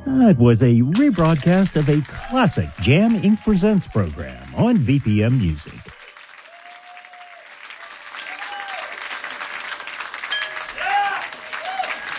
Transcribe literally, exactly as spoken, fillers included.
That was a rebroadcast of a classic Jam Incorporated. Presents program on V P M Music.